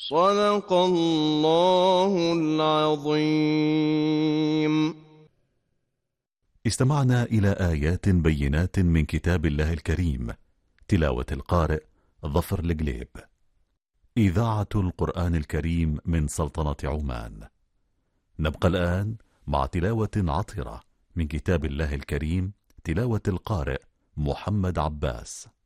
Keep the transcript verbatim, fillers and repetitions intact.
صدق الله العظيم. استمعنا إلى آيات بينات من كتاب الله الكريم، تلاوة القارئ ظفر القليب. إذاعة القرآن الكريم من سلطنة عمان. نبقى الآن مع تلاوة عطرة من كتاب الله الكريم، تلاوة القارئ محمد عباس.